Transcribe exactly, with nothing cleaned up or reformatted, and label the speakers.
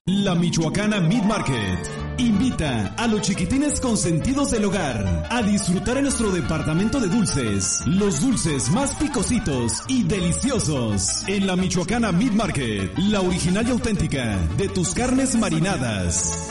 Speaker 1: La Michoacana Meat Market invita a los chiquitines consentidos del hogar a disfrutar en nuestro departamento de dulces, los dulces más picositos y deliciosos. En la Michoacana Meat Market, la original y auténtica de tus carnes marinadas.